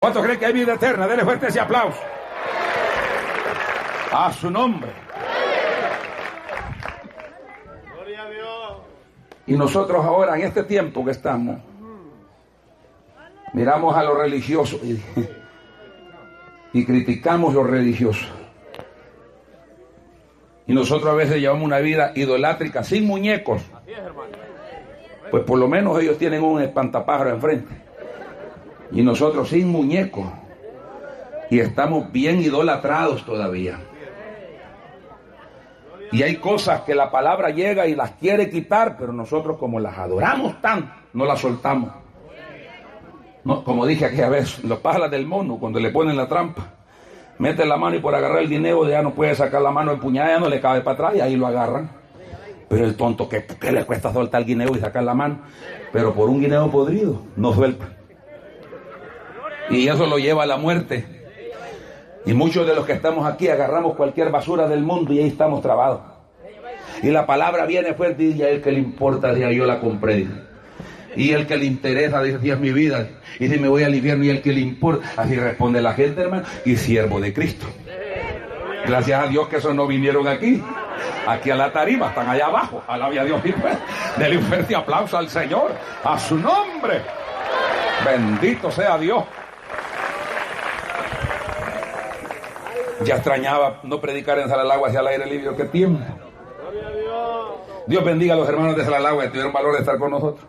¿Cuántos creen que hay vida eterna? Denle fuerte ese aplauso. A su nombre. Gloria a Dios. Y nosotros ahora, en este tiempo que estamos, miramos a los religiosos y criticamos los religiosos. Y nosotros a veces llevamos una vida idolátrica, sin muñecos. Pues por lo menos ellos tienen un espantapájaro enfrente. Y nosotros sin muñecos. Y estamos bien idolatrados todavía. Y hay cosas que la palabra llega y las quiere quitar, pero nosotros como las adoramos tanto, no las soltamos. No, como dije aquella vez, los pájaros del mono, cuando le ponen la trampa, meten la mano y por agarrar el guineo ya no puede sacar la mano empuñada, ya no le cabe para atrás y ahí lo agarran. Pero el tonto, ¿qué le cuesta soltar el guineo y sacar la mano? Pero por un guineo podrido, no suelta. Y eso lo lleva a la muerte. Y muchos de los que estamos aquí agarramos cualquier basura del mundo y ahí estamos trabados. Y la palabra viene fuerte y a él que le importa, ya yo la compré. Y el que le interesa, dice, es mi vida. Y si me voy al infierno, y el que le importa. Así responde la gente, hermano. Y siervo de Cristo. Gracias a Dios que esos no vinieron aquí. Aquí a la tarima, están allá abajo. Alabe a Dios. Dele un fuerte aplauso al Señor. A su nombre. Bendito sea Dios. Ya extrañaba no predicar en Salalagua hacia el aire libre. ¡Qué tiempo! Dios bendiga a los hermanos de Salalagua que tuvieron valor de estar con nosotros.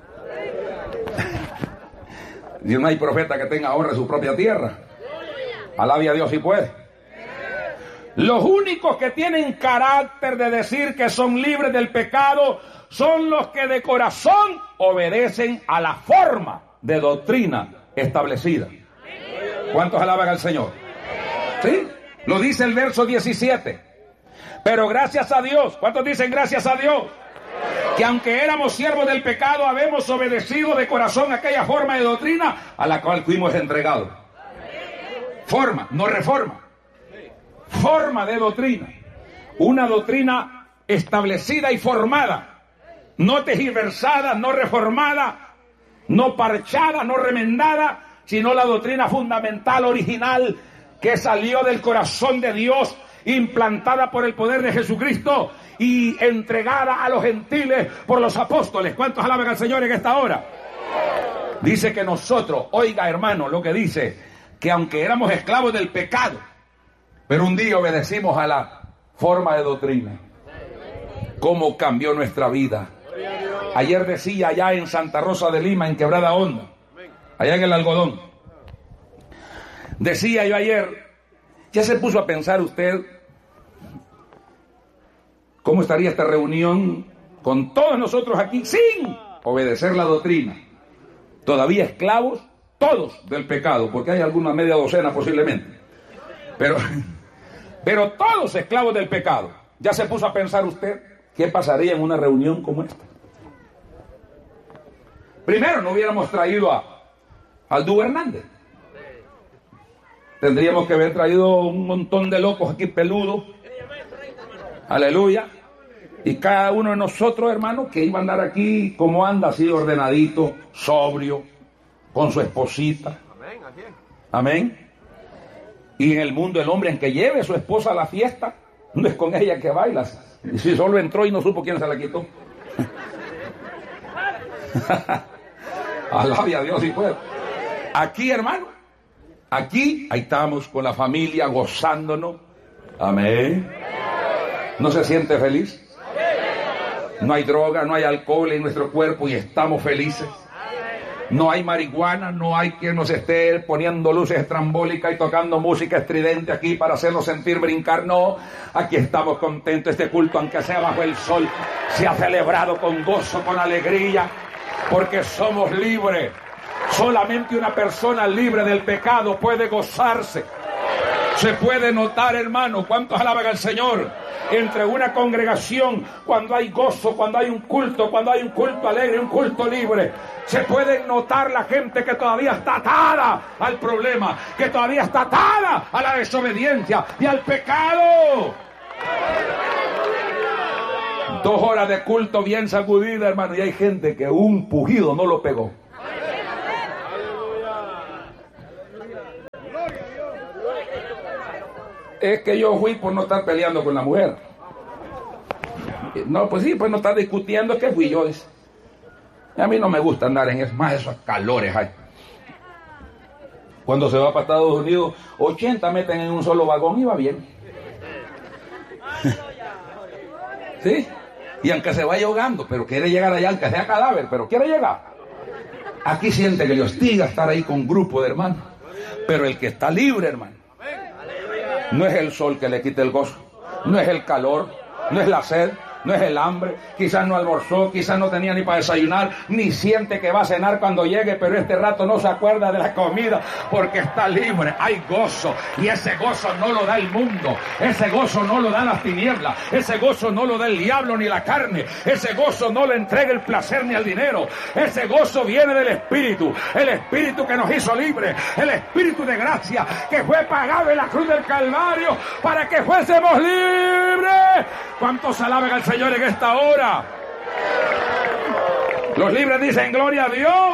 Y no hay profeta que tenga honra en su propia tierra. Alabe a Dios si puede. Los únicos que tienen carácter de decir que son libres del pecado son los que de corazón obedecen a la forma de doctrina establecida. ¿Cuántos alaban al Señor? ¿Sí? Lo dice el verso 17. Pero gracias a Dios. ¿Cuántos dicen gracias a Dios? Que aunque éramos siervos del pecado, habemos obedecido de corazón aquella forma de doctrina a la cual fuimos entregados. Forma, no reforma. Forma de doctrina. Una doctrina establecida y formada. No tergiversada, no reformada, no parchada, no remendada, sino la doctrina fundamental, original, que salió del corazón de Dios, implantada por el poder de Jesucristo y entregada a los gentiles por los apóstoles. ¿Cuántos alaban al Señor en esta hora? Dice que nosotros, oiga hermano, lo que dice, que aunque éramos esclavos del pecado, pero un día obedecimos a la forma de doctrina. ¿Cómo cambió nuestra vida? Ayer decía allá en Santa Rosa de Lima, en Quebrada Honda, allá en el algodón, decía yo ayer, ¿ya se puso a pensar usted cómo estaría esta reunión con todos nosotros aquí sin obedecer la doctrina? Todavía esclavos, todos del pecado, porque hay alguna media docena posiblemente, pero todos esclavos del pecado. ¿Ya se puso a pensar usted qué pasaría en una reunión como esta? Primero, no hubiéramos traído a Aldú Hernández. Tendríamos que haber traído un montón de locos aquí peludos. Aleluya. Y cada uno de nosotros, hermanos, que iba a andar aquí como anda, así ordenadito, sobrio, con su esposita. Amén. Y en el mundo el hombre en que lleve a su esposa a la fiesta, no es con ella que baila. Y si solo entró y no supo quién se la quitó. Alabe a Dios si puede. Aquí, hermano, aquí, ahí estamos con la familia gozándonos. Amén. ¿No se siente feliz? No hay droga, no hay alcohol en nuestro cuerpo y estamos felices. No hay marihuana, no hay quien nos esté poniendo luces estrambólicas y tocando música estridente aquí para hacernos sentir brincar. No, aquí estamos contentos. Este culto, aunque sea bajo el sol, se ha celebrado con gozo, con alegría, porque somos libres. Solamente una persona libre del pecado puede gozarse. Se puede notar, hermano, ¿cuántos alaban al Señor? Entre una congregación, cuando hay gozo, cuando hay un culto alegre, un culto libre, se puede notar la gente que todavía está atada al problema, que todavía está atada a la desobediencia y al pecado. 2 horas de culto bien sacudida, hermano, y hay gente que un pujido no lo pegó. Es que yo fui por no estar peleando con la mujer. No, pues sí, pues no estar discutiendo, es que fui yo. Dice. A mí no me gusta andar en eso, más esos calores hay. Cuando se va para Estados Unidos, 80 meten en un solo vagón y va bien. ¿Sí? Y aunque se vaya ahogando, pero quiere llegar allá, aunque sea cadáver, pero quiere llegar. Aquí siente que le hostiga estar ahí con un grupo de hermanos. Pero el que está libre, hermano, no es el sol que le quite el gozo, no es el calor, no es la sed, no es el hambre, quizás no almorzó, quizás no tenía ni para desayunar, ni siente que va a cenar cuando llegue, pero este rato no se acuerda de la comida porque está libre. Hay gozo, y ese gozo no lo da el mundo, ese gozo no lo da las tinieblas, ese gozo no lo da el diablo ni la carne, ese gozo no le entrega el placer ni el dinero, ese gozo viene del Espíritu, el Espíritu que nos hizo libres, el Espíritu de gracia que fue pagado en la cruz del Calvario para que fuésemos libres. ¿Cuántos alaban al Señor en esta hora? Los libres dicen gloria a Dios.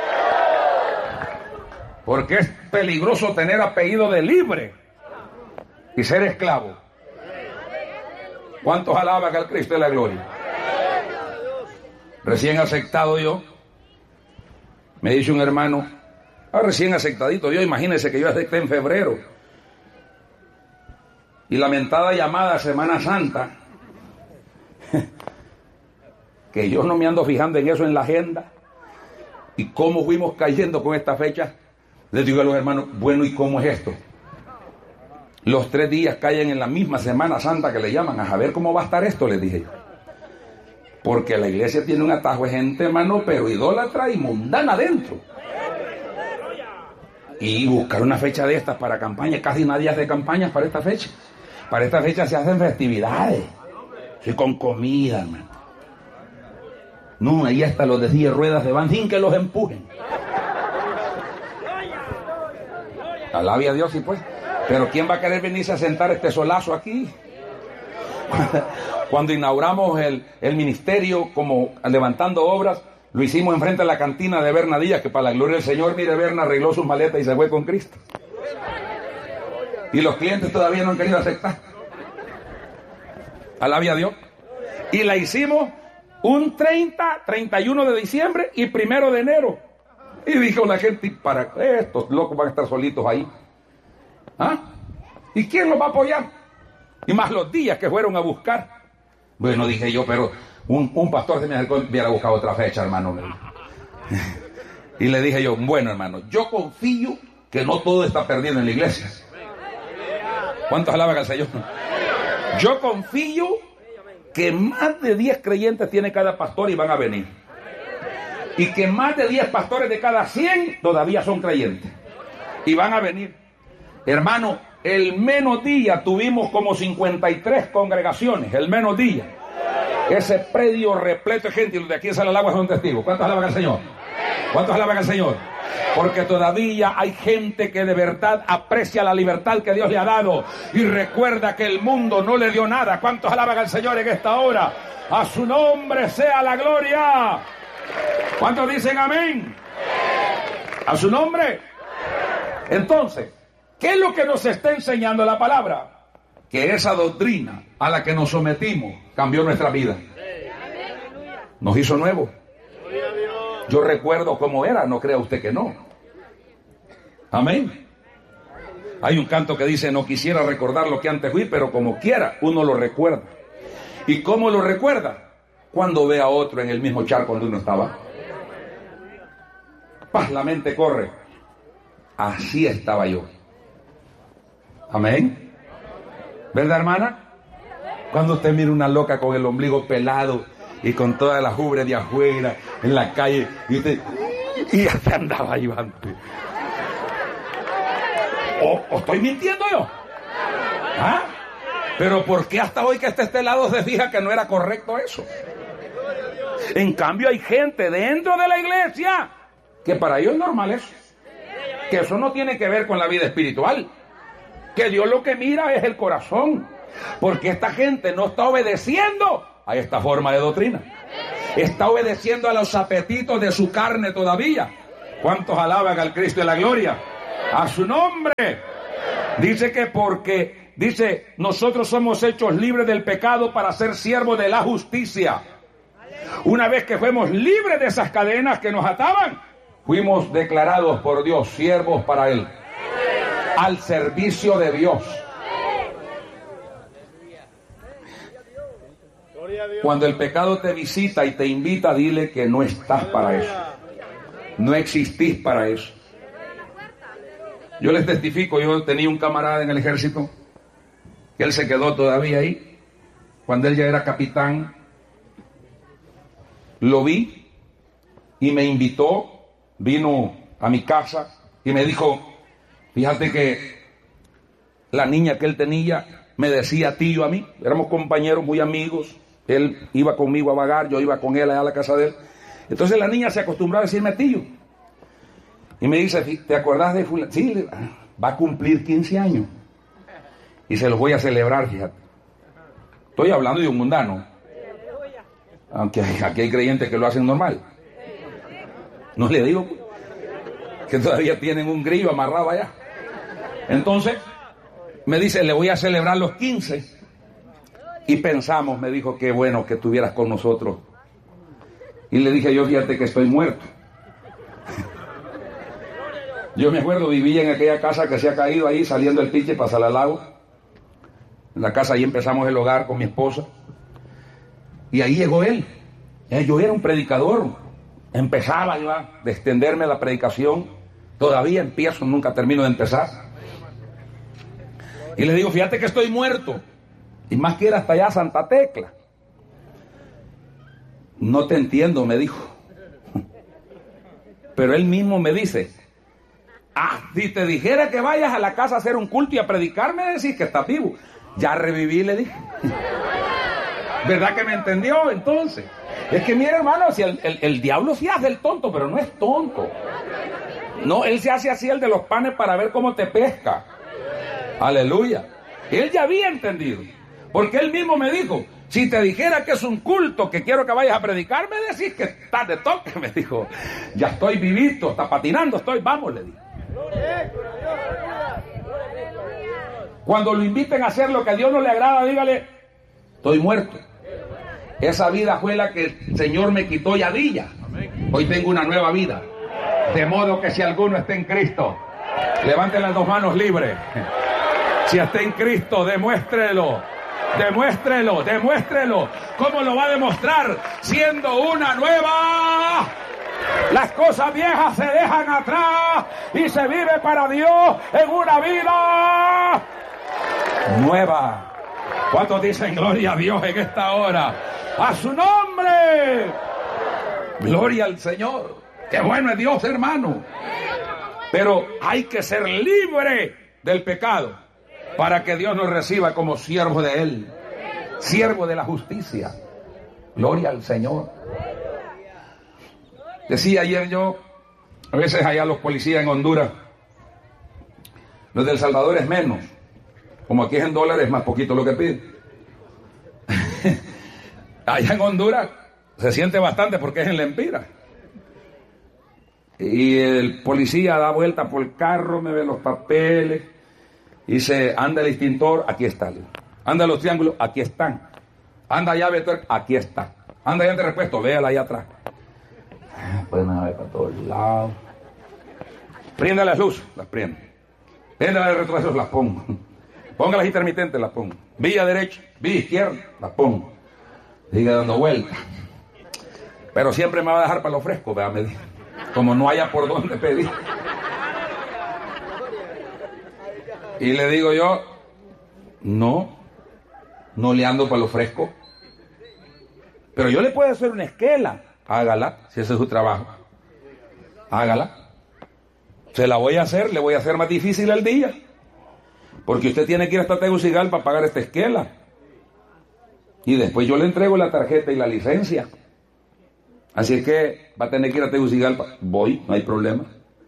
Porque es peligroso tener apellido de libre y ser esclavo. ¿Cuántos alaban al Cristo de la gloria? Recién aceptado yo, me dice un hermano, recién aceptadito yo, imagínense que yo acepté en febrero. Y lamentada llamada Semana Santa, que yo no me ando fijando en eso en la agenda y cómo fuimos cayendo con esta fecha. Les digo a los hermanos, bueno, ¿y cómo es esto? Los 3 días caen en la misma Semana Santa que le llaman. A ver cómo va a estar esto, les dije yo. Porque la iglesia tiene un atajo de gente, hermano, pero idólatra y mundana adentro. Y buscar una fecha de estas para campaña, casi nadie hace campañas para esta fecha. Para esta fecha se hacen festividades. Sí, con comida, hermano. No, ahí hasta los de silla de ruedas se van sin que los empujen. Alabe a Dios, y pues. Pero ¿quién va a querer venirse a sentar este solazo aquí? Cuando inauguramos el ministerio, como levantando obras, lo hicimos enfrente de la cantina de Berna Díaz, que para la gloria del Señor, mire, Berna arregló sus maletas y se fue con Cristo. Y los clientes todavía no han querido aceptar. Alabe a Dios. Y la hicimos un 30, 31 de diciembre y 1 de enero. Y dijo la gente, para estos locos van a estar solitos ahí. ¿Ah? ¿Y quién los va a apoyar? Y más los días que fueron a buscar. Bueno, dije yo, pero un pastor se me acercó y hubiera buscado otra fecha, hermano. Y le dije yo, bueno, hermano, yo confío que no todo está perdido en la iglesia. ¿Cuántos alaban al Señor? Yo confío que más de 10 creyentes tiene cada pastor y van a venir. Y que más de 10 pastores de cada 100 todavía son creyentes. Y van a venir. Hermano, el menos día tuvimos como 53 congregaciones. El menos día. Ese predio repleto de gente. Y los de aquí en Salalagua son testigos. ¿Cuántos alaban al Señor? ¿Cuántos alaban al Señor? Porque todavía hay gente que de verdad aprecia la libertad que Dios le ha dado y recuerda que el mundo no le dio nada. ¿Cuántos alaban al Señor en esta hora? A su nombre sea la gloria. ¿Cuántos dicen amén? A su nombre. Entonces, ¿qué es lo que nos está enseñando la palabra? Que esa doctrina a la que nos sometimos cambió nuestra vida. Nos hizo nuevos. Yo recuerdo cómo era, no crea usted que no. Amén. Hay un canto que dice, no quisiera recordar lo que antes fui, pero como quiera, uno lo recuerda. ¿Y cómo lo recuerda? Cuando ve a otro en el mismo charco donde uno estaba. Paz, la mente corre. Así estaba yo. Amén. ¿Verdad, hermana? Cuando usted mira una loca con el ombligo pelado y con todas las ubres de afuera en la calle y ya se andaba llevando. ¿O estoy mintiendo yo? ¿Ah? Pero ¿por qué hasta hoy que está este lado se fija que no era correcto eso? En cambio hay gente dentro de la iglesia que para ellos es normal eso. Que eso no tiene que ver con la vida espiritual. Que Dios lo que mira es el corazón. Porque esta gente no está obedeciendo a esta forma de doctrina. Está obedeciendo a los apetitos de su carne todavía. ¿Cuántos alaban al Cristo de la gloria? A su nombre. Dice que porque dice, nosotros somos hechos libres del pecado para ser siervos de la justicia. Una vez que fuimos libres de esas cadenas que nos ataban, fuimos declarados por Dios siervos para Él, al servicio de Dios. Cuando el pecado te visita y te invita, dile que no estás para eso. No existís para eso. Yo les testifico, yo tenía un camarada en el ejército, que él se quedó todavía ahí, cuando él ya era capitán. Lo vi y me invitó, vino a mi casa y me dijo, fíjate que la niña que él tenía me decía tío a mí, éramos compañeros muy amigos, él iba conmigo a vagar, yo iba con él allá a la casa de él. Entonces la niña se acostumbraba a decirme tío. Y me dice, ¿te acordás de fulano? Sí, va a cumplir 15 años. Y se los voy a celebrar, fíjate. Estoy hablando de un mundano. Aunque aquí hay creyentes que lo hacen normal. No le digo que todavía tienen un grillo amarrado allá. Entonces, me dice, le voy a celebrar los 15. Y pensamos, me dijo, qué bueno que estuvieras con nosotros. Y le dije yo, fíjate que estoy muerto. Yo me acuerdo, vivía en aquella casa que se ha caído ahí, saliendo el Piche para Salalago. En la casa ahí empezamos el hogar con mi esposa. Y ahí llegó él. Yo era un predicador. Empezaba yo a extenderme la predicación. Todavía empiezo, nunca termino de empezar. Y le digo, fíjate que estoy muerto. Y más que ir hasta allá a Santa Tecla. No te entiendo, me dijo. Pero él mismo me dice, si te dijera que vayas a la casa a hacer un culto y a predicar, me decís que estás vivo. Ya reviví, le dije. ¿Verdad que me entendió entonces? Es que mira, hermano, si el diablo sí hace el tonto, pero no es tonto. No, él se hace así el de los panes para ver cómo te pesca. Aleluya. Él ya había entendido. Porque él mismo me dijo, si te dijera que es un culto que quiero que vayas a predicar, me decís que estás de toque. Me dijo, ya estoy vivito, está patinando, vamos, le dije. Cuando lo inviten a hacer lo que a Dios no le agrada, dígale, estoy muerto. Esa vida fue la que el Señor me quitó yadilla. Hoy tengo una nueva vida. De modo que si alguno está en Cristo, levanten las dos manos libres. Si está en Cristo, demuéstrelo. Demuéstrelo, demuéstrelo. ¿Cómo lo va a demostrar? Siendo una nueva. Las cosas viejas se dejan atrás y se vive para Dios en una vida nueva. ¿Cuántos dicen gloria a Dios en esta hora? ¡A su nombre! Gloria al Señor. ¡Qué bueno es Dios, hermano! Pero hay que ser libre del pecado para que Dios nos reciba como siervo de Él, siervo de la justicia. Gloria al Señor. Decía ayer yo, a veces allá los policías en Honduras, los de El Salvador es menos, como aquí es en dólares, más poquito lo que piden. Allá en Honduras se siente bastante porque es en Lempira. Y el policía da vuelta por el carro, me ve los papeles, y dice, anda el extintor, aquí está. Anda los triángulos, aquí están. Anda llave de tuerca, aquí está. Anda llave de repuesto, véala ahí atrás. Pueden ver para todos lados. Prenda las luces, las prendo. Prenda las retrocesos, las pongo. Ponga las intermitentes, las pongo. Vía derecha, vía izquierda, las pongo. Sigue dando vueltas. Pero siempre me va a dejar para lo fresco, vea, me dice. Como no haya por dónde pedir. Y le digo yo, no le ando para lo fresco. Pero yo le puedo hacer una esquela. Hágala, si ese es su trabajo. Hágala. Se la voy a hacer, le voy a hacer más difícil el día. Porque usted tiene que ir hasta Tegucigalpa para pagar esta esquela. Y después yo le entrego la tarjeta y la licencia. Así es que va a tener que ir a Tegucigalpa. Voy, no hay problema.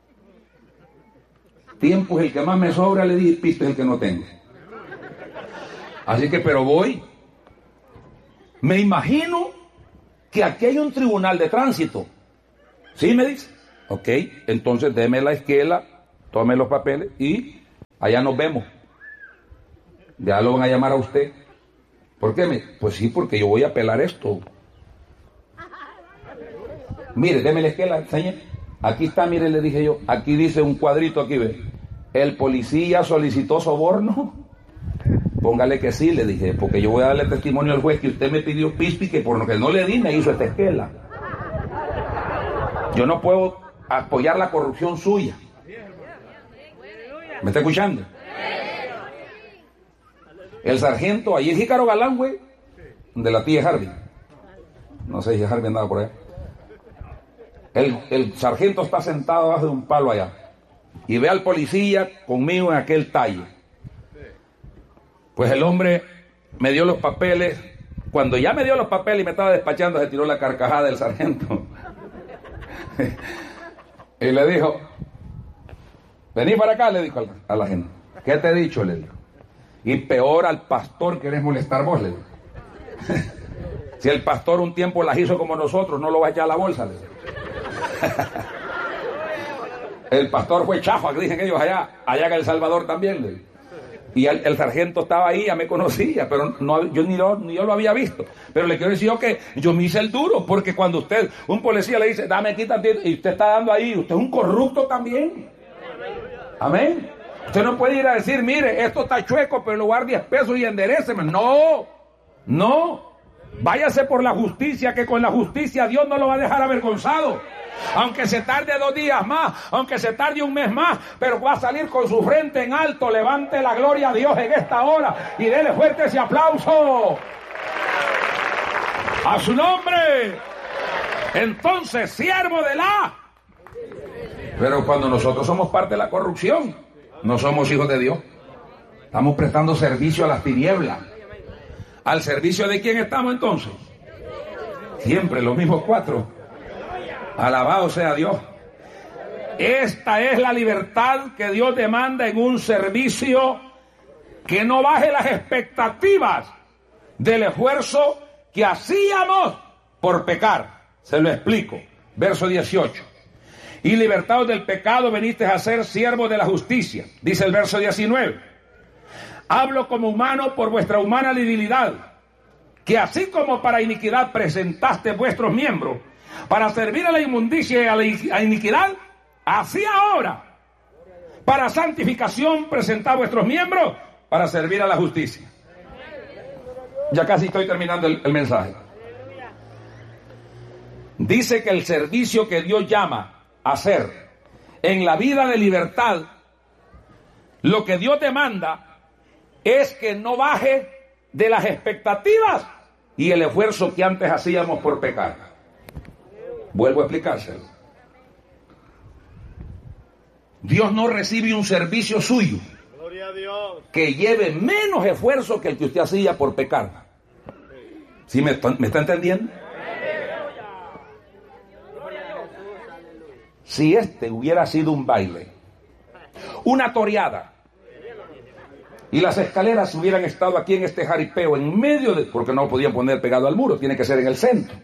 Tiempo es el que más me sobra, le dije, pisto es el que no tengo. Así que, pero voy. Me imagino que aquí hay un tribunal de tránsito. ¿Sí me dice? Ok, entonces deme la esquela, tome los papeles y allá nos vemos. Ya lo van a llamar a usted. ¿Por qué? Pues sí, porque yo voy a pelar esto. Mire, déme la esquela, señor. Aquí está, mire, le dije yo. Aquí dice un cuadrito, aquí ve. El policía solicitó soborno. Póngale que sí, le dije, porque yo voy a darle testimonio al juez que usted me pidió pispi, que por lo que no le di me hizo esta esquela. Yo no puedo apoyar la corrupción suya. ¿Me está escuchando? El sargento, allí es Jícaro Galán, güey, de la tía Harvey. No sé si Harvey andaba por allá. El sargento está sentado abajo de un palo allá y ve al policía conmigo en aquel talle. Pues el hombre me dio los papeles. Cuando ya me dio los papeles y me estaba despachando, se tiró la carcajada del sargento y le dijo: vení para acá, le dijo a la gente. ¿Qué te he dicho? Le dijo. Y peor al pastor querés molestar vos, le dijo. Si el pastor un tiempo las hizo como nosotros, no lo va a echar a la bolsa, le dijo. El pastor fue chafa, que dicen ellos allá en El Salvador también, le dijo. Y el sargento estaba ahí, ya me conocía, pero no, yo ni yo lo había visto. Pero le quiero decir yo que yo me hice el duro, porque cuando usted, un policía le dice, dame aquí tantito, y usted está dando ahí, usted es un corrupto también. Amén. Usted no puede ir a decir, mire, esto está chueco, pero le voy a dar 10 pesos y enderéceme. No. Váyase por la justicia, que con la justicia Dios no lo va a dejar avergonzado. Aunque se tarde 2 días más, aunque se tarde 1 mes más, pero va a salir con su frente en alto. Levante la gloria a Dios en esta hora y dele fuerte ese aplauso a su nombre. Entonces, siervo de la... Pero cuando nosotros somos parte de la corrupción, no somos hijos de Dios. Estamos prestando servicio a las tinieblas. ¿Al servicio de quién estamos entonces? Siempre los mismos 4. Alabado sea Dios. Esta es la libertad que Dios demanda en un servicio que no baje las expectativas del esfuerzo que hacíamos por pecar. Se lo explico. Verso 18. Y libertados del pecado venisteis a ser siervos de la justicia. Dice el verso 19. Hablo como humano por vuestra humana debilidad, que así como para iniquidad presentaste vuestros miembros, para servir a la inmundicia y a la iniquidad, así ahora, para santificación presentad vuestros miembros, para servir a la justicia. Ya casi estoy terminando el mensaje. Dice que el servicio que Dios llama a hacer en la vida de libertad, lo que Dios demanda es que no baje de las expectativas y el esfuerzo que antes hacíamos por pecar. Vuelvo a explicárselo. Dios no recibe un servicio suyo que lleve menos esfuerzo que el que usted hacía por pecar. ¿Sí me está entendiendo? Si este hubiera sido un baile, una toreada, y las escaleras hubieran estado aquí en este jaripeo, en medio de... porque no lo podían poner pegado al muro, tiene que ser en el centro.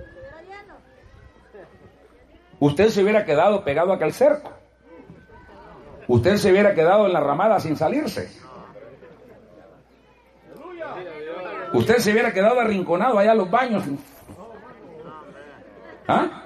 Usted se hubiera quedado pegado a aquel cerco. Usted se hubiera quedado en la ramada sin salirse. Usted se hubiera quedado arrinconado allá en los baños. ¿Ah?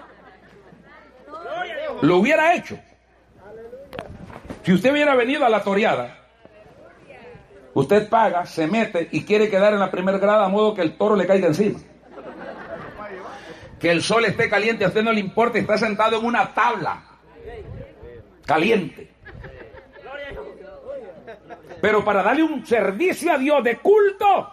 Lo hubiera hecho. Si usted hubiera venido a la toreada, usted paga, se mete y quiere quedar en la primera grada a modo que el toro le caiga encima. Que el sol esté caliente, a usted no le importa, está sentado en una tabla caliente. Pero para darle un servicio a Dios de culto,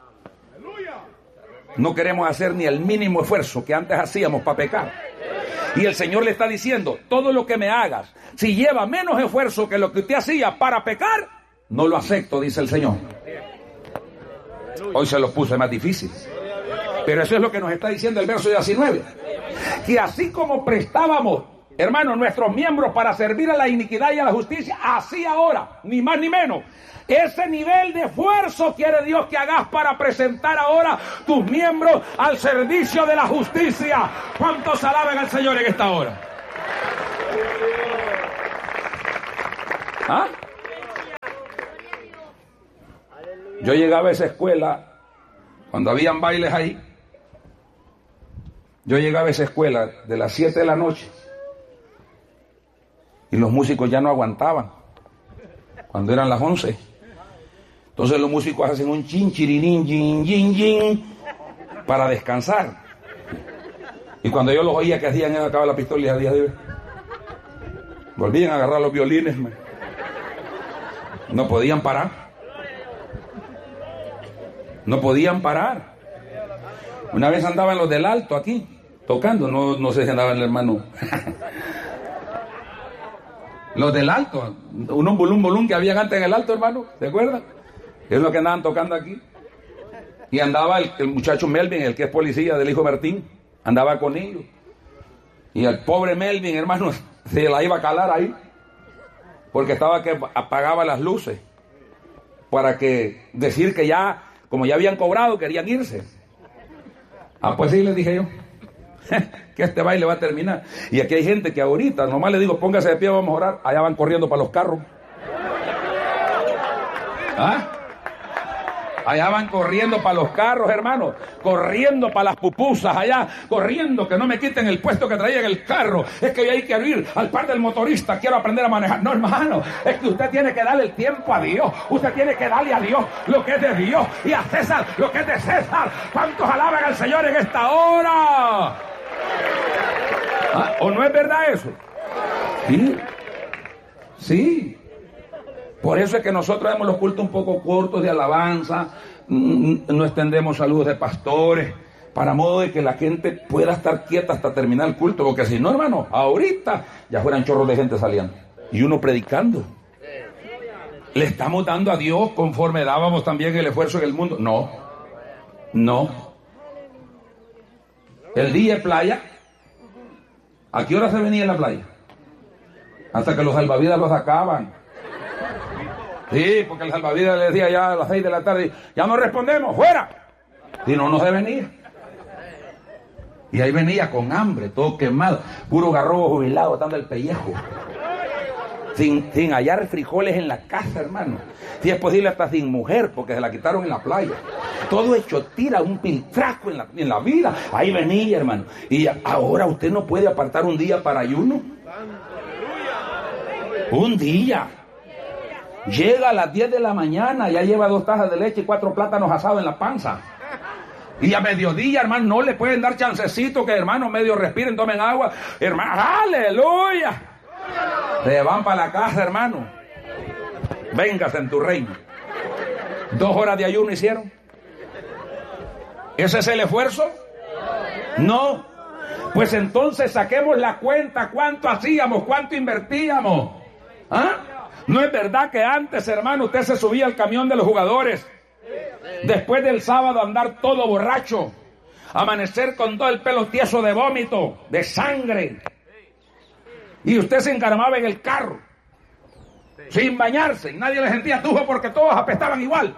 no queremos hacer ni el mínimo esfuerzo que antes hacíamos para pecar. Y el Señor le está diciendo, todo lo que me hagas, si lleva menos esfuerzo que lo que usted hacía para pecar, no lo acepto, dice el Señor. Hoy se lo puse más difícil. Pero eso es lo que nos está diciendo el verso 19. Que así como prestábamos, hermanos, nuestros miembros para servir a la iniquidad y a la justicia, así ahora, ni más ni menos. Ese nivel de esfuerzo quiere Dios que hagas para presentar ahora tus miembros al servicio de la justicia. ¿Cuántos alaban al Señor en esta hora? ¿Ah? Yo llegaba a esa escuela, cuando habían bailes ahí, yo llegaba a esa escuela de las 7 de la noche y los músicos ya no aguantaban cuando eran las 11. Entonces los músicos hacen un chin, chirinín, yin, yin, yin para descansar. Y cuando yo los oía que hacían, acababa la pistola y a día de hoy volvían a agarrar los violines. No podían parar. No podían parar. Una vez andaban los del alto aquí, tocando, no sé si andaban el hermano. Los del alto, un bolún que habían antes en el alto, hermano, ¿se acuerdan? Es lo que andaban tocando aquí. Y andaba el muchacho Melvin, el que es policía del hijo Martín, andaba con ellos. Y el pobre Melvin, hermano, se la iba a calar ahí, porque estaba que apagaba las luces, para que decir que ya, como ya habían cobrado, querían irse. Pues sí, les dije yo, que este baile va a terminar. Y aquí hay gente que ahorita, nomás le digo, póngase de pie, vamos a orar, allá van corriendo para los carros. Allá van corriendo para los carros, hermano, corriendo para las pupusas allá, corriendo que no me quiten el puesto que traía en el carro. Es que hay que ir al par del motorista, quiero aprender a manejar. No, hermano, es que usted tiene que darle el tiempo a Dios. Usted tiene que darle a Dios lo que es de Dios y a César lo que es de César. ¿Cuántos alaban al Señor en esta hora? ¿O no es verdad eso? Sí. Sí. Por eso es que nosotros vemos los cultos un poco cortos de alabanza, no extendemos saludos de pastores, para modo de que la gente pueda estar quieta hasta terminar el culto, porque si no, hermano, ahorita ya fueran chorros de gente saliendo, y uno predicando. ¿Le estamos dando a Dios conforme dábamos también el esfuerzo en el mundo? No. El día de playa, ¿a qué hora se venía en la playa? Hasta que los salvavidas los sacaban. Sí, porque el salvavidas le decía ya a las 6 de la tarde, ya no respondemos, fuera. Si no, no se venía. Y ahí venía con hambre, todo quemado, puro garrobo jubilado, dando el pellejo. Sin hallar frijoles en la casa, hermano. Si es posible, hasta sin mujer, porque se la quitaron en la playa. Todo hecho tira, un piltraco en la vida. Ahí venía, hermano. Y ahora usted no puede apartar un día para ayuno. Un día. Llega a las 10 de la mañana, ya lleva 2 tazas de leche y 4 plátanos asados en la panza. Y a mediodía, hermano, no le pueden dar chancecito que, hermano, medio respiren, tomen agua. Hermano, ¡aleluya! Se van para la casa, hermano. Véngase en tu reino. 2 horas de ayuno hicieron. ¿Ese es el esfuerzo? No. Pues entonces saquemos la cuenta, cuánto hacíamos, cuánto invertíamos. ¿No es verdad que antes, hermano, usted se subía al camión de los jugadores? Después del sábado andar todo borracho, amanecer con todo el pelo tieso de vómito, de sangre, y usted se encaramaba en el carro sin bañarse y nadie le sentía tujo porque todos apestaban igual.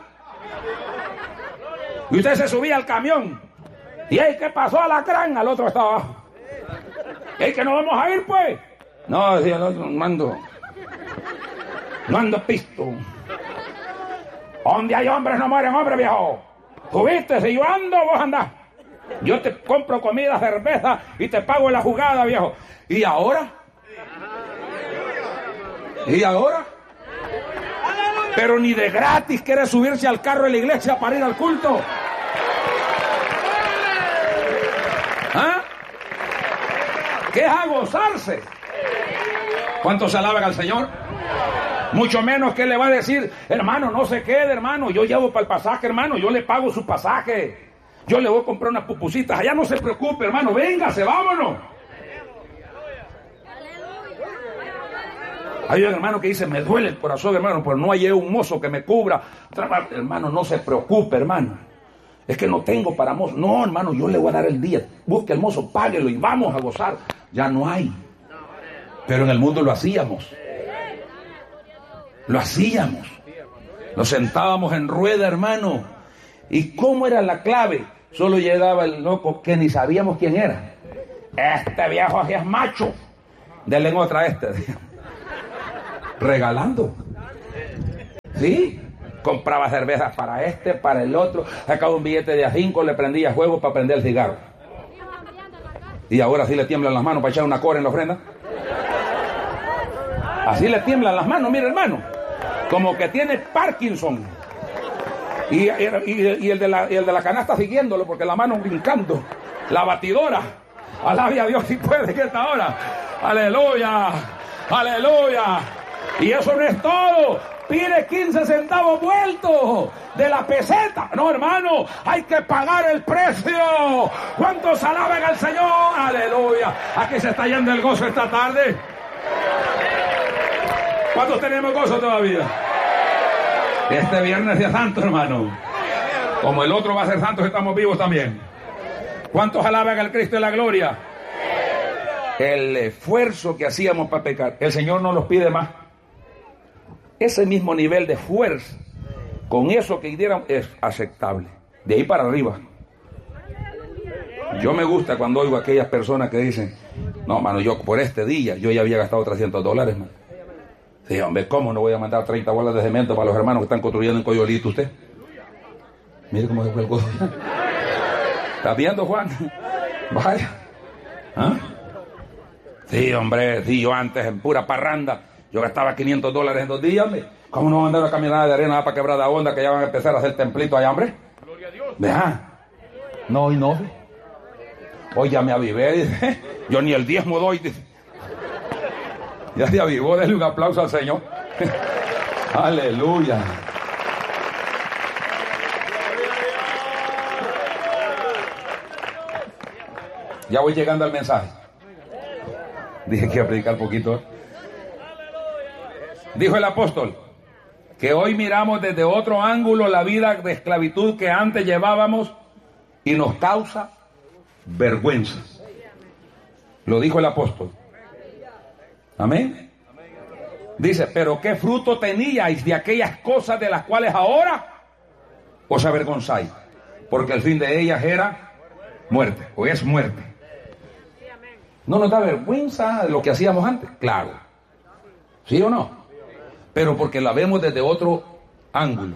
Y usted se subía al camión y ahí que pasó alacrán, al otro estaba abajo. ¿Y que no vamos a ir, pues? No, decía el otro, no ando pisto. Donde hay hombres no mueren hombres, viejo. ¿Tú viste? Si yo ando, vos andás. Yo te compro comida, cerveza y te pago la jugada, viejo. ¿Y ahora? Pero ni de gratis quiere subirse al carro de la iglesia para ir al culto. ¿Qué es a gozarse? ¿Cuántos se alaban al Señor? Mucho menos que le va a decir, hermano, no se quede, hermano, yo llevo para el pasaje, hermano, yo le pago su pasaje, yo le voy a comprar unas pupusitas, allá no se preocupe, hermano, véngase, vámonos. Hay un hermano que dice, me duele el corazón, hermano, pero no hay un mozo que me cubra. Hermano, no se preocupe, hermano, es que no tengo para mozo. No, hermano, yo le voy a dar el día, busque al mozo, páguelo y vamos a gozar. Ya no hay, pero en el mundo lo hacíamos. Nos sentábamos en rueda, hermano. ¿Y cómo era la clave? Solo llegaba el loco que ni sabíamos quién era. Este viejo así es macho. Denle otra a este. Regalando. ¿Sí? Compraba cervezas para este, para el otro, sacaba un billete de A5, le prendía fuego para prender el cigarro. Y ahora sí le tiemblan las manos para echar una cora en la ofrenda. Así le tiemblan las manos, mire hermano, como que tiene Parkinson. Y el de la canasta siguiéndolo, porque la mano brincando. La batidora, alabe a Dios si puede que esta hora. Aleluya, aleluya. Y eso no es todo. Pide 15 centavos vueltos de la peseta. No, hermano, hay que pagar el precio. ¿Cuántos alaban al Señor? Aleluya. Aquí se está yendo el gozo esta tarde. ¿Cuántos tenemos gozo todavía? Este viernes es santo, hermano. Como el otro va a ser santo, estamos vivos también. ¿Cuántos alaban al Cristo de la gloria? El esfuerzo que hacíamos para pecar, el Señor no los pide más. Ese mismo nivel de fuerza, con eso que dieran, es aceptable. De ahí para arriba. Yo me gusta cuando oigo a aquellas personas que dicen, no, mano, yo por este día, yo ya había gastado $300, man. Sí, hombre, ¿cómo no voy a mandar 30 bolas de cemento para los hermanos que están construyendo en Coyolito usted? Mire cómo se fue el gozo. ¿Estás viendo, Juan? Vaya. ¿Ah? Sí, hombre, sí, yo antes en pura parranda, yo gastaba $500 en 2 días, hombre. ¿Cómo no mandar una caminada de arena para Quebrada Honda que ya van a empezar a hacer templito allá, hombre? Gloria a Dios. Vea. No, hoy no. Hoy ya me avivé, dice. Yo ni el diezmo doy, dice. Ya se avivó, denle un aplauso al Señor. Aleluya. Ya voy llegando al mensaje. Dije que iba a predicar poquito. Dijo el apóstol que hoy miramos desde otro ángulo la vida de esclavitud que antes llevábamos y nos causa vergüenza. Lo dijo el apóstol. Amén. Dice, pero ¿qué fruto teníais de aquellas cosas de las cuales ahora os avergonzáis? Porque el fin de ellas era muerte, o es muerte. ¿No nos da vergüenza lo que hacíamos antes? Claro. ¿Sí o no? Pero porque la vemos desde otro ángulo.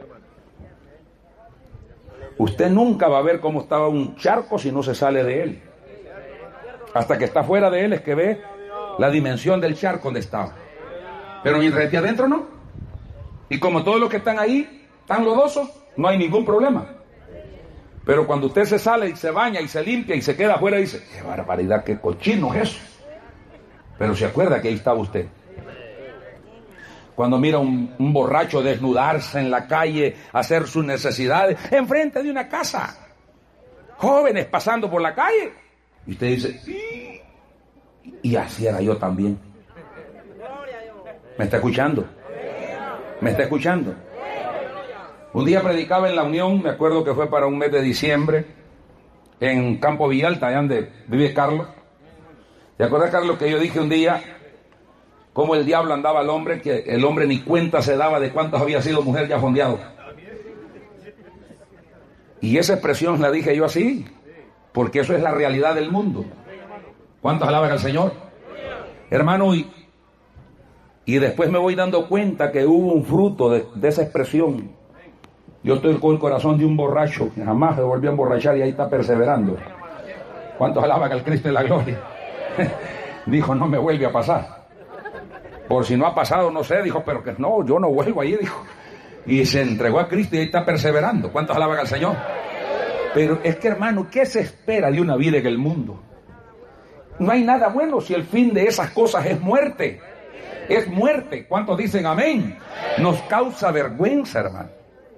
Usted nunca va a ver cómo estaba un charco si no se sale de él. Hasta que está fuera de él es que ve la dimensión del charco donde estaba. Pero mientras esté adentro no. Y como todos los que están ahí están lodosos, no hay ningún problema. Pero cuando usted se sale y se baña y se limpia y se queda afuera, dice, qué barbaridad, qué cochino es eso. Pero se acuerda que ahí estaba usted. Cuando mira un borracho desnudarse en la calle, hacer sus necesidades, enfrente de una casa. Jóvenes pasando por la calle. Y usted dice, sí. Y así era yo también. ¿Me está escuchando? ¿Me está escuchando? Un día predicaba en la Unión, me acuerdo que fue para un mes de diciembre, en Campo Villalta, allá donde vive Carlos. ¿Te acuerdas, Carlos, que yo dije un día cómo el diablo andaba al hombre, que el hombre ni cuenta se daba de cuántos había sido mujer ya fondeado? Y esa expresión la dije yo así, porque eso es la realidad del mundo. ¿Cuántos alaban al Señor? Hermano, y después me voy dando cuenta que hubo un fruto de esa expresión. Yo estoy con el corazón de un borracho, que jamás se volvió a emborrachar y ahí está perseverando. ¿Cuántos alaban al Cristo de la gloria? Dijo, no me vuelve a pasar. Por si no ha pasado, no sé, dijo, pero que no, yo no vuelvo ahí, dijo. Y se entregó a Cristo y ahí está perseverando. ¿Cuántos alaban al Señor? Pero es que, hermano, ¿qué se espera de una vida en el mundo? No hay nada bueno si el fin de esas cosas es muerte. Es muerte. ¿Cuántos dicen amén? Nos causa vergüenza, hermano.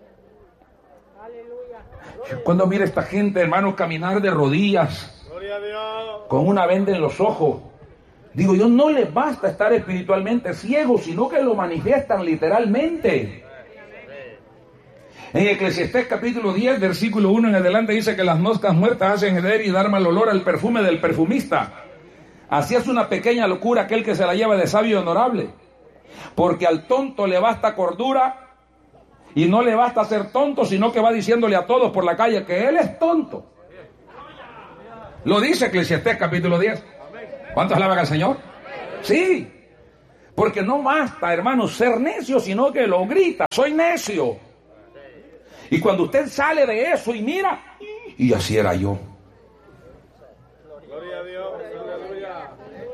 Cuando mira esta gente, hermano, caminar de rodillas, con una venda en los ojos, digo yo, no les basta estar espiritualmente ciegos, sino que lo manifiestan literalmente. En Eclesiastés capítulo 10, versículo 1 en adelante, dice que las moscas muertas hacen heder y dar mal olor al perfume del perfumista. Así es una pequeña locura aquel que se la lleva de sabio y honorable, porque al tonto le basta cordura y no le basta ser tonto, sino que va diciéndole a todos por la calle que él es tonto. Lo dice Eclesiastés capítulo 10. ¿Cuántos alaban al Señor? Sí. Porque no basta, hermano, ser necio, sino que lo grita, soy necio. Y cuando usted sale de eso y mira, y así era yo. Gloria a Dios. Aleluya.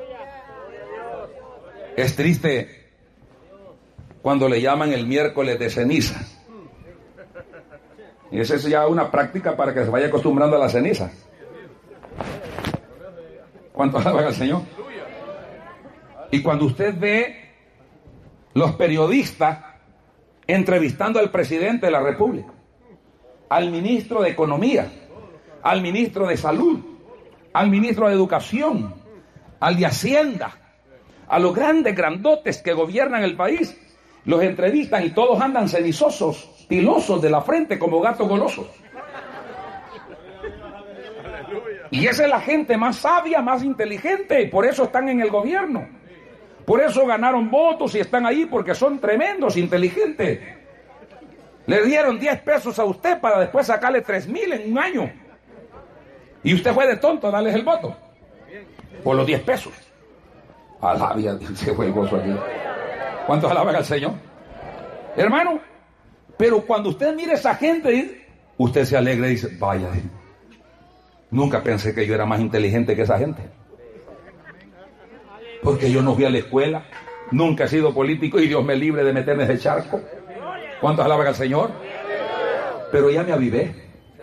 Es triste cuando le llaman el miércoles de ceniza. Y esa es ya una práctica para que se vaya acostumbrando a la ceniza. ¿Cuánto alaban al Señor? Y cuando usted ve los periodistas entrevistando al presidente de la República, al ministro de Economía, al ministro de Salud, al ministro de Educación, al de Hacienda, a los grandotes que gobiernan el país, los entrevistan y todos andan cenizosos, pilosos de la frente como gatos golosos. Y esa es la gente más sabia, más inteligente, y por eso están en el gobierno. Por eso ganaron votos y están ahí, porque son tremendos, inteligentes. Le dieron 10 pesos a usted para después sacarle 3,000 en un año. Y usted fue de tonto a darles el voto. Por los 10 pesos. Alabia, se fue el gozo aquí. ¿Cuántos alaban al Señor? Hermano, pero cuando usted mire a esa gente, usted se alegra y dice, vaya, nunca pensé que yo era más inteligente que esa gente. Porque yo no fui a la escuela, nunca he sido político y Dios me libre de meterme en ese charco. ¿Cuántos alaban al Señor? Pero ya me avivé.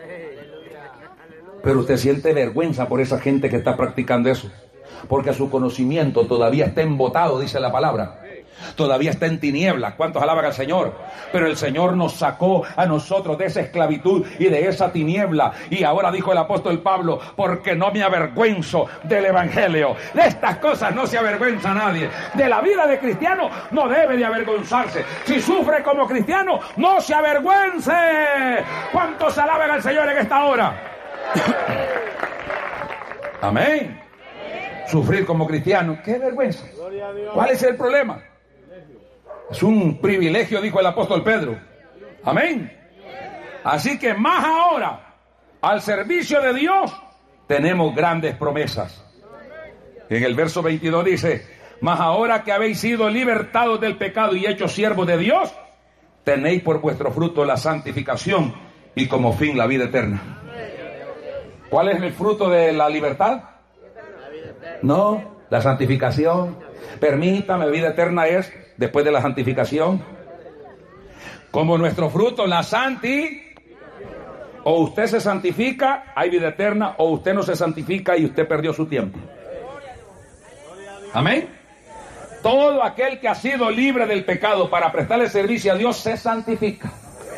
Pero usted siente vergüenza por esa gente que está practicando eso. Porque su conocimiento todavía está embotado, dice la palabra. Todavía está en tinieblas. ¿Cuántos alaban al Señor? Pero el Señor nos sacó a nosotros de esa esclavitud y de esa tiniebla. Y ahora dijo el apóstol Pablo, porque no me avergüenzo del evangelio. De estas cosas no se avergüenza nadie. De la vida de cristiano no debe de avergonzarse. Si sufre como cristiano, no se avergüence. ¿Cuántos alaban al Señor en esta hora? Amén. Sufrir como cristiano, qué vergüenza. ¿Cuál es el problema? Es un privilegio, dijo el apóstol Pedro. Amén. Así que más ahora, al servicio de Dios, tenemos grandes promesas. En el verso 22 dice, mas ahora que habéis sido libertados del pecado y hechos siervos de Dios, tenéis por vuestro fruto la santificación y como fin la vida eterna. ¿Cuál es el fruto de la libertad? No, la santificación. Permítame, vida eterna es después de la santificación. Como nuestro fruto, la o usted se santifica, hay vida eterna, o usted no se santifica y usted perdió su tiempo. Amén. Todo aquel que ha sido libre del pecado para prestarle servicio a Dios se santifica.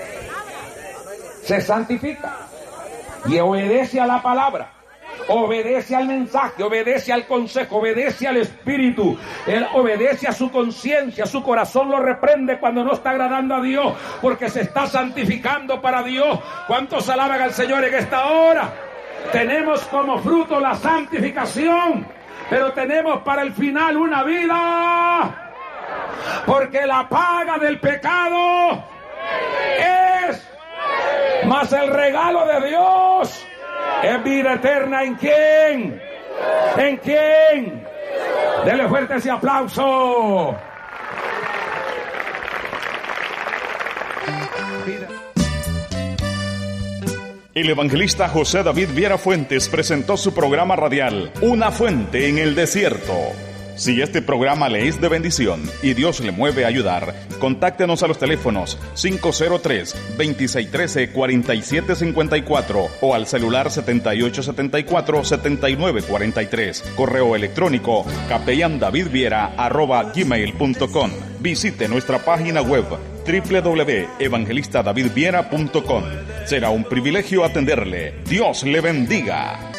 Se santifica. Y obedece a la palabra. Obedece al mensaje, obedece al consejo, obedece al Espíritu. Él obedece a su conciencia, su corazón lo reprende cuando no está agradando a Dios, porque se está santificando para Dios. ¿Cuántos alaban al Señor en esta hora? Tenemos como fruto la santificación, pero tenemos para el final una vida, porque la paga del pecado es, mas el regalo de Dios es vida eterna. ¿En quién? ¿En quién? Dele fuerte ese aplauso. El evangelista José David Viera Fuentes presentó su programa radial, Una Fuente en el Desierto. Si este programa le es de bendición y Dios le mueve a ayudar, contáctenos a los teléfonos 503-2613-4754 o al celular 7874-7943. Correo electrónico capellandavidviera@gmail.com. Visite nuestra página web www.evangelistadavidviera.com. Será un privilegio atenderle. Dios le bendiga.